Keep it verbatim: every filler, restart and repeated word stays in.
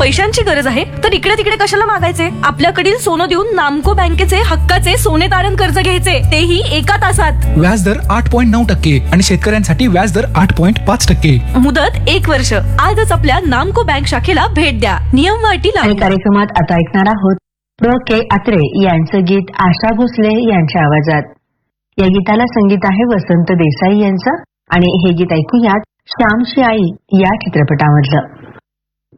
पैशांची गरज आहे तर इकडे तिकडे कशाला मागायचे? आपल्याकडील सोनं देऊन नामको बँकेचे हक्काचे सोने तारण कर्ज घ्यायचे, तेही एका तासात. व्याजदर आठ पॉईंट नऊ टक्के आणि शेतकऱ्यांसाठी व्याजदर आठ पॉईंट पाच टक्के. मुदत एक वर्ष. आजच आपल्या नामको बँक शाखेला भेट द्या. नियम व अटी लागू. आणि कार्यक्रमात आता ऐकणार आहोत प्र के अत्रे यांचं गीत आशा भोसले यांच्या आवाजात. या गीताला संगीत आहे वसंत देसाई यांचं आणि हे गीत ऐकूयात श्यामची आई या चित्रपटामधलं.